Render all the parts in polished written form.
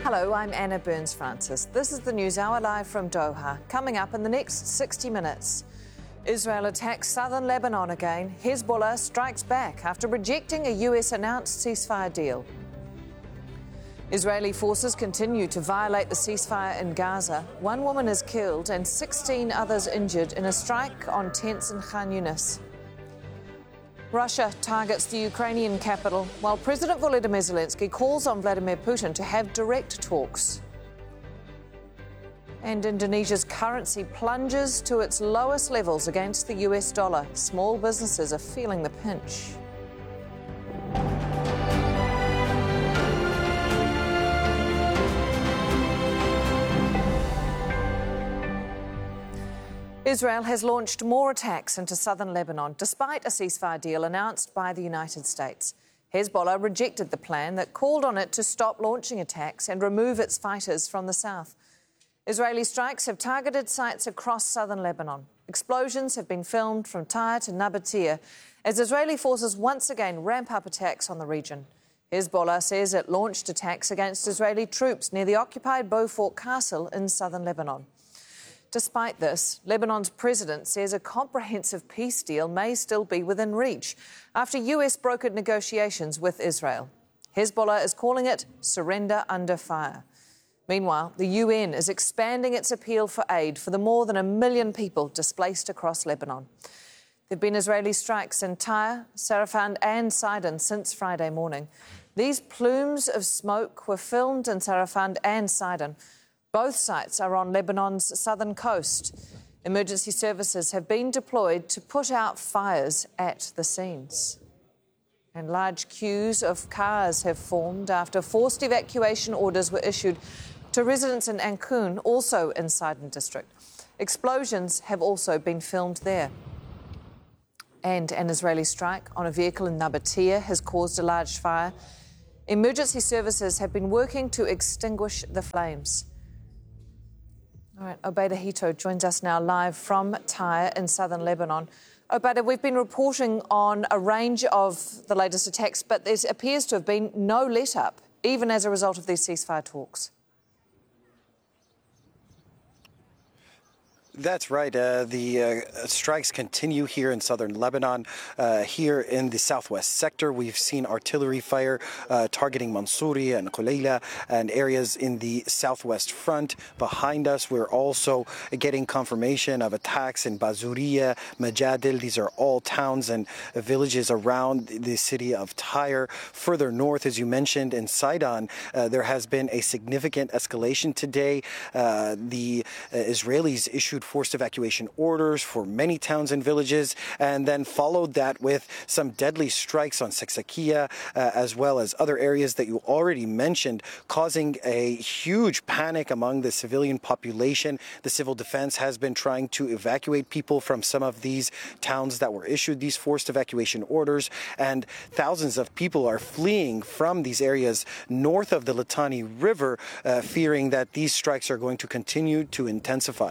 Hello, I'm Anna Burns-Francis. This is the News Hour live from Doha. Coming up in the next 60 minutes. Israel attacks southern Lebanon again. Hezbollah strikes back after rejecting a US-announced ceasefire deal. Israeli forces continue to violate the ceasefire in Gaza. One woman is killed and 16 others injured in a strike on tents in Khan Yunis. Russia targets the Ukrainian capital, while President Volodymyr Zelensky calls on Vladimir Putin to have direct talks. And Indonesia's currency plunges to its lowest levels against the US dollar. Small businesses are feeling the pinch. Israel has launched more attacks into southern Lebanon, despite a ceasefire deal announced by the United States. Hezbollah rejected the plan that called on it to stop launching attacks and remove its fighters from the south. Israeli strikes have targeted sites across southern Lebanon. Explosions have been filmed from Tyre to Nabatea as Israeli forces once again ramp up attacks on the region. Hezbollah says it launched attacks against Israeli troops near the occupied Beaufort Castle in southern Lebanon. Despite this, Lebanon's president says a comprehensive peace deal may still be within reach after US brokered negotiations with Israel. Hezbollah is calling it surrender under fire. Meanwhile, the UN is expanding its appeal for aid for the more than 1 million people displaced across Lebanon. There have been Israeli strikes in Tyre, Sarafand and Sidon since Friday morning. These plumes of smoke were filmed in Sarafand and Sidon. Both sites are on Lebanon's southern coast. Emergency services have been deployed to put out fires at the scenes. And large queues of cars have formed after forced evacuation orders were issued to residents in Ankun, also in Sidon district. Explosions have also been filmed there. And an Israeli strike on a vehicle in Nabatea has caused a large fire. Emergency services have been working to extinguish the flames. All right, Obaida Hito joins us now live from Tyre in southern Lebanon. Obaida, we've been reporting on a range of the latest attacks, but there appears to have been no let-up, even as a result of these ceasefire talks. That's right. The strikes continue here in southern Lebanon. Here in the southwest sector, we've seen artillery fire targeting Mansouri and Qulayla and areas in the southwest front. Behind us, we're also getting confirmation of attacks in Bazouriya, Majadil. These are all towns and villages around the city of Tyre. Further north, as you mentioned, in Sidon, there has been a significant escalation today. The Israelis issued forced evacuation orders for many towns and villages, and then followed that with some deadly strikes on Seksakia, as well as other areas that you already mentioned, causing a huge panic among the civilian population. The civil defense has been trying to evacuate people from some of these towns that were issued these forced evacuation orders, and thousands of people are fleeing from these areas north of the Litani River, fearing that these strikes are going to continue to intensify.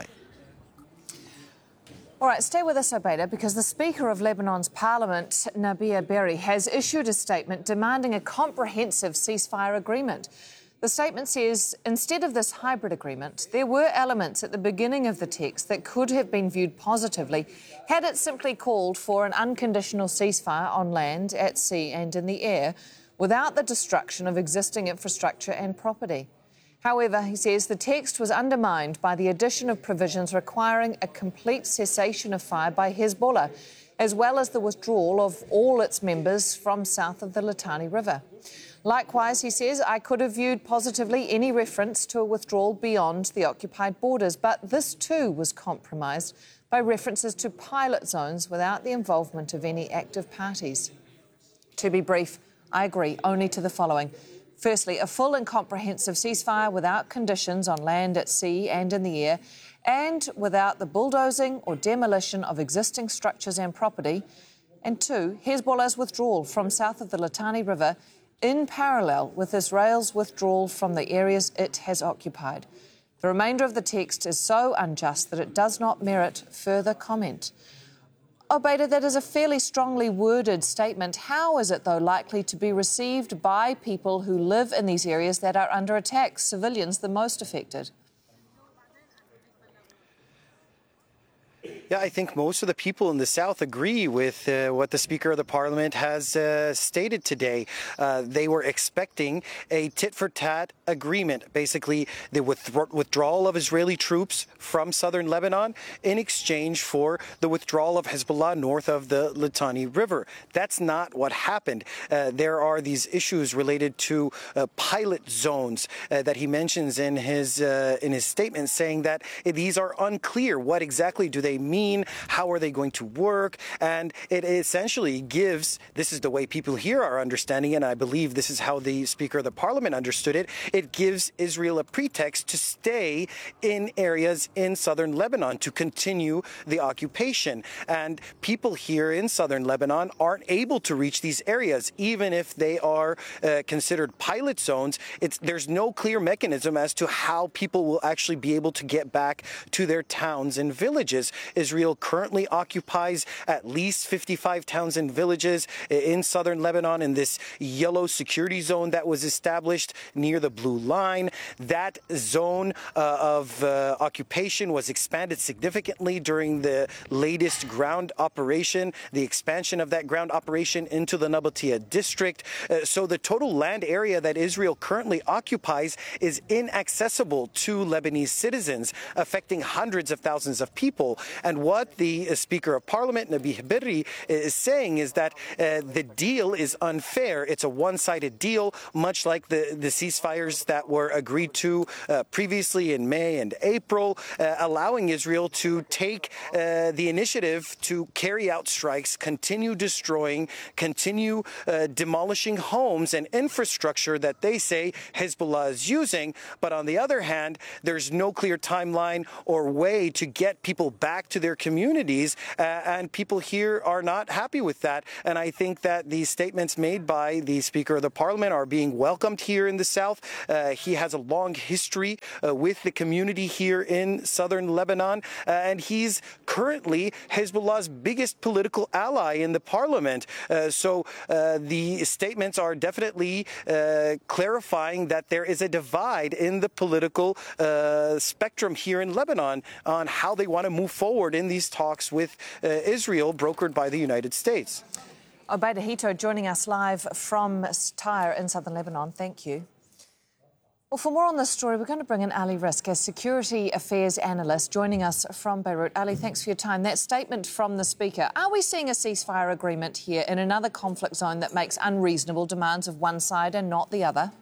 All right, stay with us, Obaida, because the Speaker of Lebanon's Parliament, Nabih Berri, has issued a statement demanding a comprehensive ceasefire agreement. The statement says, instead of this hybrid agreement, there were elements at the beginning of the text that could have been viewed positively had it simply called for an unconditional ceasefire on land, at sea and in the air, without the destruction of existing infrastructure and property. However, he says the text was undermined by the addition of provisions requiring a complete cessation of fire by Hezbollah, as well as the withdrawal of all its members from south of the Litani River. Likewise, he says, I could have viewed positively any reference to a withdrawal beyond the occupied borders, but this too was compromised by references to pilot zones without the involvement of any active parties. To be brief, I agree only to the following. Firstly, a full and comprehensive ceasefire without conditions on land, at sea and in the air, and without the bulldozing or demolition of existing structures and property. And two, Hezbollah's withdrawal from south of the Litani River in parallel with Israel's withdrawal from the areas it has occupied. The remainder of the text is so unjust that it does not merit further comment. Obeida, that is a fairly strongly worded statement. How is it, though, likely to be received by people who live in these areas that are under attack, civilians the most affected? Yeah, I think most of the people in the South agree with what the Speaker of the Parliament has stated today. They were expecting a tit-for-tat agreement, basically the withdrawal of Israeli troops from southern Lebanon in exchange for the withdrawal of Hezbollah north of the Litani River. That's not what happened. There are these issues related to pilot zones that he mentions in his statement, saying that these are unclear. What exactly do they mean? How are they going to work? And it essentially gives, this is the way people here are understanding, and I believe this is how the Speaker of the Parliament understood it, it gives Israel a pretext to stay in areas in southern Lebanon, to continue the occupation. And people here in southern Lebanon aren't able to reach these areas, even if they are considered pilot zones. There's no clear mechanism as to how people will actually be able to get back to their towns and villages. Israel currently occupies at least 55 towns and villages in southern Lebanon in this yellow security zone that was established near the Blue Line. That zone of occupation was expanded significantly during the latest ground operation, the expansion of that ground operation into the Nabatea district. So the total land area that Israel currently occupies is inaccessible to Lebanese citizens, affecting hundreds of thousands of people. And what the Speaker of Parliament, Nabih Berri, is saying is that the deal is unfair. It's a one-sided deal, much like the ceasefires that were agreed to previously in May and April, allowing Israel to take the initiative to carry out strikes, continue destroying, continue demolishing homes and infrastructure that they say Hezbollah is using. But on the other hand, there's no clear timeline or way to get people back to their communities, and people here are not happy with that. And I think that these statements made by the Speaker of the Parliament are being welcomed here in the South. He has a long history with the community here in southern Lebanon, and he's currently Hezbollah's biggest political ally in the Parliament. So the statements are definitely clarifying that there is a divide in the political spectrum here in Lebanon on how they want to move forward in these talks with Israel, brokered by the United States. Obeida Hito joining us live from Tyre in southern Lebanon. Thank you. Well, for more on this story, we're going to bring in Ali Risk, a security affairs analyst, joining us from Beirut. Ali, thanks for your time. That statement from the Speaker, are we seeing a ceasefire agreement here in another conflict zone that makes unreasonable demands of one side and not the other?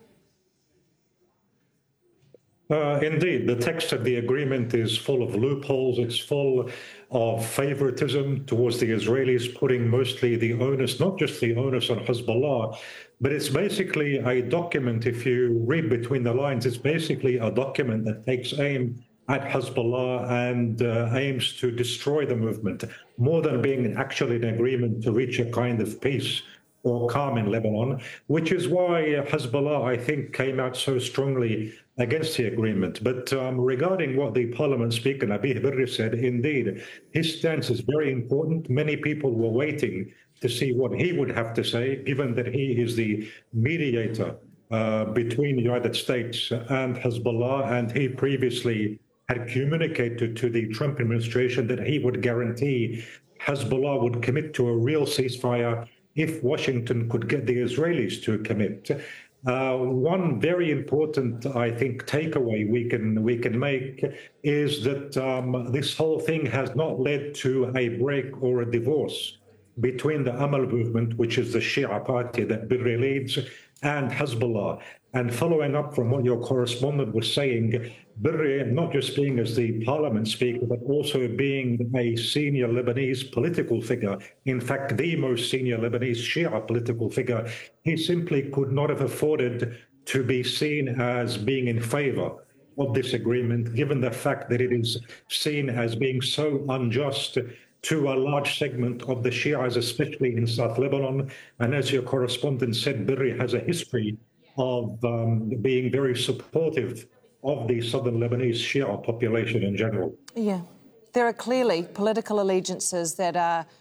Indeed, the text of the agreement is full of loopholes. It's full of favoritism towards the Israelis, putting mostly the onus, not just the onus on Hezbollah, but it's basically a document, if you read between the lines, it's basically a document that takes aim at Hezbollah and aims to destroy the movement, more than being actually an agreement to reach a kind of peace or calm in Lebanon, which is why Hezbollah, I think, came out so strongly against the agreement. But regarding what the Parliament Speaker, Nabih Berri, said, indeed, his stance is very important. Many people were waiting to see what he would have to say, given that he is the mediator between the United States and Hezbollah, and he previously had communicated to the Trump administration that he would guarantee Hezbollah would commit to a real ceasefire if Washington could get the Israelis to commit. One very important, I think, takeaway we can make is that this whole thing has not led to a break or a divorce between the Amal movement, which is the Shia party that Berri leads, and Hezbollah. And following up from what your correspondent was saying, Berri, not just being as the Parliament Speaker, but also being a senior Lebanese political figure, in fact, the most senior Lebanese Shia political figure, he simply could not have afforded to be seen as being in favor of this agreement, given the fact that it is seen as being so unjust to a large segment of the Shias, especially in South Lebanon. And as your correspondent said, Berri has a history of being very supportive of the southern Lebanese Shia population in general. Yeah. There are clearly political allegiances that are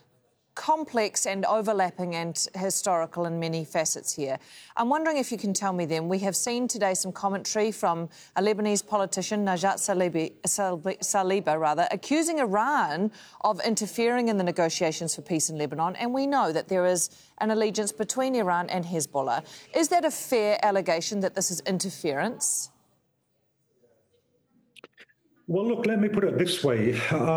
complex and overlapping and historical in many facets here. I'm wondering if you can tell me then, we have seen today some commentary from a Lebanese politician, Najat Saliba, accusing Iran of interfering in the negotiations for peace in Lebanon, and we know that there is an allegiance between Iran and Hezbollah. Is that a fair allegation that this is interference? Well, look, let me put it this way.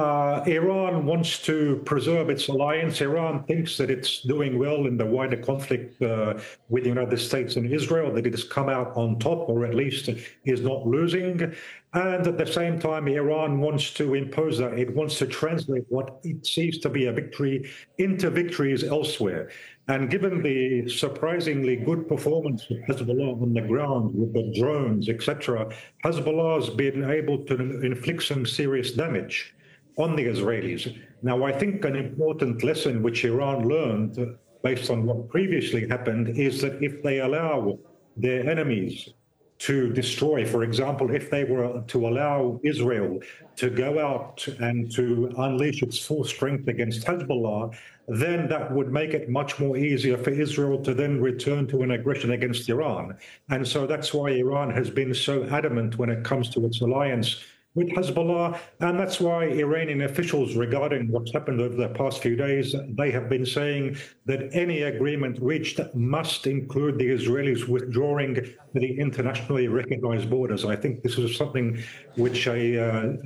Iran wants to preserve its alliance. Iran thinks that it's doing well in the wider conflict with the United States and Israel, that it has come out on top, or at least is not losing. And at the same time, Iran wants to impose that. It wants to translate what it sees to be a victory into victories elsewhere. And given the surprisingly good performance of Hezbollah on the ground with the drones, etc., Hezbollah has been able to inflict some serious damage on the Israelis. Now, I think an important lesson which Iran learned, based on what previously happened, is that if they allow their enemies to destroy, for example, if they were to allow Israel to go out and to unleash its full strength against Hezbollah, then that would make it much more easier for Israel to then return to an aggression against Iran. And so that's why Iran has been so adamant when it comes to its alliance with Hezbollah, and that's why Iranian officials, regarding what's happened over the past few days, they have been saying that any agreement reached must include the Israelis withdrawing to the internationally recognized borders. I think this is something which a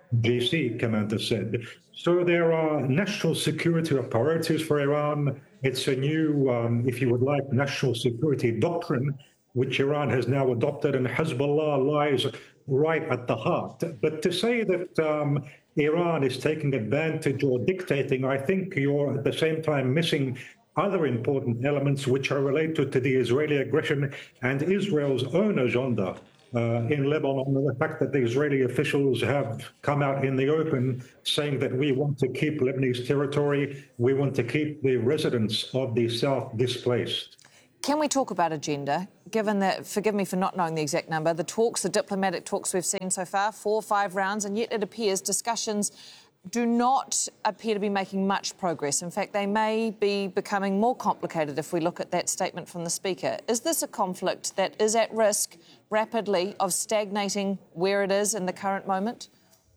GC commander said. So there are national security priorities for Iran. It's a new, if you would like, national security doctrine, which Iran has now adopted, and Hezbollah lies right at the heart. But to say that Iran is taking advantage or dictating, I think you're at the same time missing other important elements which are related to the Israeli aggression and Israel's own agenda in Lebanon. The fact that the Israeli officials have come out in the open saying that we want to keep Lebanese territory, we want to keep the residents of the south displaced. Can we talk about agenda, given that, forgive me for not knowing the exact number, the talks, the diplomatic talks we've seen so far, 4 or 5 rounds, and yet it appears discussions do not appear to be making much progress. In fact, they may be becoming more complicated if we look at that statement from the Speaker. Is this a conflict that is at risk rapidly of stagnating where it is in the current moment?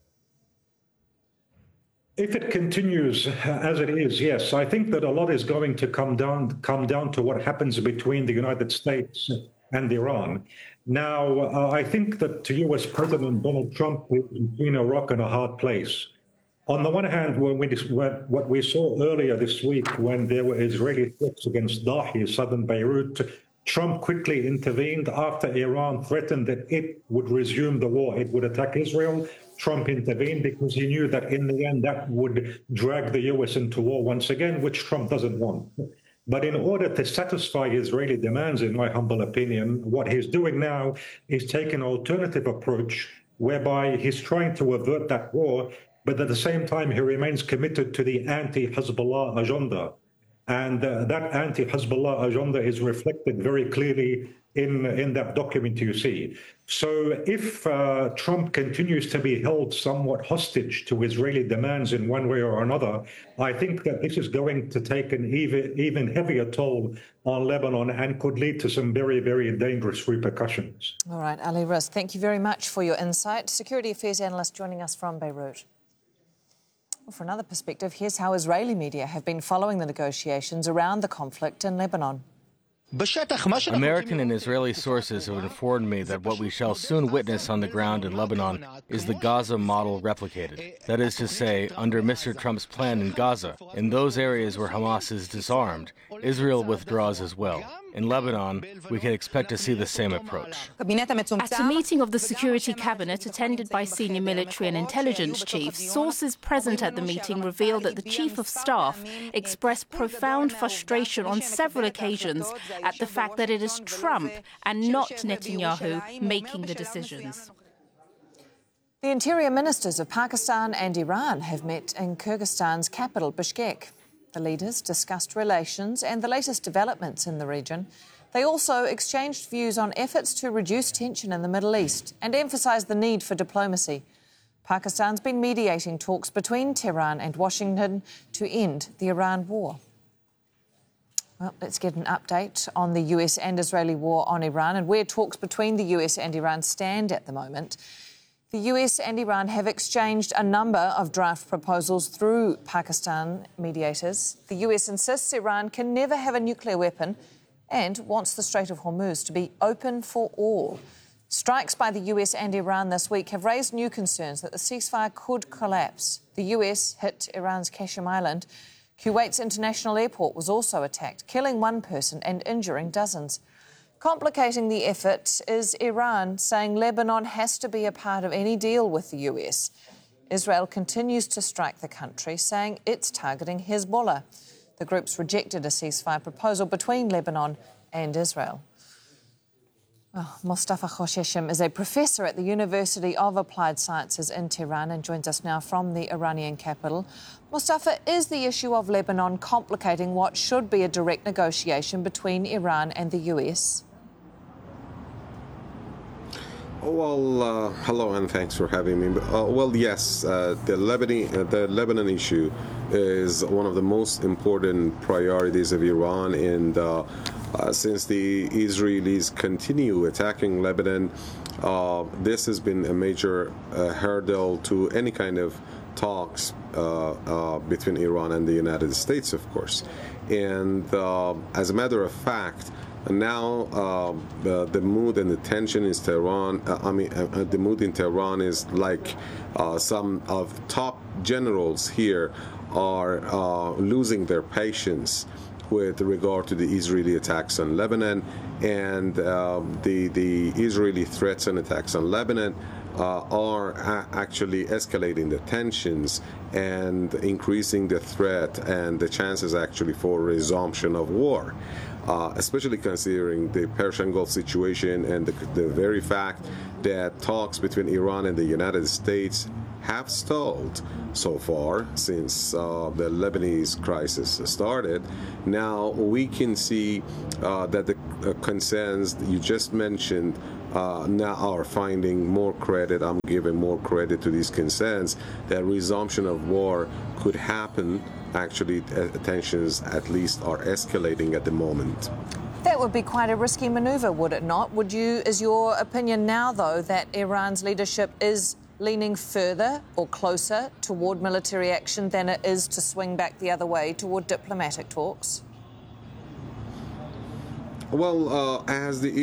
If it continues as it is, yes. I think that a lot is going to come down to what happens between the United States and Iran. Now, I think that U.S. President Donald Trump is between a rock and a hard place. On the one hand, what we saw earlier this week when there were Israeli threats against Dahi, southern Beirut, Trump quickly intervened after Iran threatened that it would resume the war, it would attack Israel. Trump intervened because he knew that in the end that would drag the U.S. into war once again, which Trump doesn't want. But in order to satisfy Israeli demands, in my humble opinion, what he's doing now is take an alternative approach whereby he's trying to avert that war, but at the same time he remains committed to the anti-Hezbollah agenda. And that anti-Hezbollah agenda is reflected very clearly in that document you see. So if Trump continues to be held somewhat hostage to Israeli demands in one way or another, I think that this is going to take an even heavier toll on Lebanon and could lead to some very, very dangerous repercussions. All right, Ali Rizk, thank you very much for your insight. Security affairs analyst joining us from Beirut. Well, for another perspective, here's how Israeli media have been following the negotiations around the conflict in Lebanon. American and Israeli sources have informed me that what we shall soon witness on the ground in Lebanon is the Gaza model replicated. That is to say, under Mr. Trump's plan in Gaza, in those areas where Hamas is disarmed, Israel withdraws as well. In Lebanon, we can expect to see the same approach. At a meeting of the Security Cabinet attended by senior military and intelligence chiefs, sources present at the meeting revealed that the Chief of Staff expressed profound frustration on several occasions at the fact that it is Trump and not Netanyahu making the decisions. The interior ministers of Pakistan and Iran have met in Kyrgyzstan's capital, Bishkek. The leaders discussed relations and the latest developments in the region. They also exchanged views on efforts to reduce tension in the Middle East and emphasised the need for diplomacy. Pakistan's been mediating talks between Tehran and Washington to end the Iran war. Well, let's get an update on the US and Israeli war on Iran and where talks between the US and Iran stand at the moment. The US and Iran have exchanged a number of draft proposals through Pakistan mediators. The US insists Iran can never have a nuclear weapon and wants the Strait of Hormuz to be open for all. Strikes by the US and Iran this week have raised new concerns that the ceasefire could collapse. The US hit Iran's Qashem Island. Kuwait's international airport was also attacked, killing one person and injuring dozens. Complicating the effort is Iran saying Lebanon has to be a part of any deal with the US. Israel continues to strike the country, saying it's targeting Hezbollah. The groups rejected a ceasefire proposal between Lebanon and Israel. Mostafa Khosheshem is a professor at the University of Applied Sciences in Tehran and joins us now from the Iranian capital. Mostafa, is the issue of Lebanon complicating what should be a direct negotiation between Iran and the US? Well, hello and thanks for having me. Well, yes, the Lebanon issue is one of the most important priorities of Iran, and since the Israelis continue attacking Lebanon, this has been a major hurdle to any kind of talks between Iran and the United States, of course. And as a matter of fact, now the mood and the tension in Tehran, the mood in Tehran is like some of top generals here are losing their patience with regard to the Israeli attacks on Lebanon, and the Israeli threats and attacks on Lebanon are actually escalating the tensions and increasing the threat and the chances actually for resumption of war. Especially considering the Persian Gulf situation and the very fact that talks between Iran and the United States have stalled so far since the Lebanese crisis started. Now we can see that the concerns that you just mentioned now are finding more credit. I'm giving more credit to these concerns that resumption of war could happen. Actually, tensions at least are escalating at the moment. That would be quite a risky manoeuvre, would it not? Is your opinion now, though, that Iran's leadership is leaning further or closer toward military action than it is to swing back the other way toward diplomatic talks? Well, as the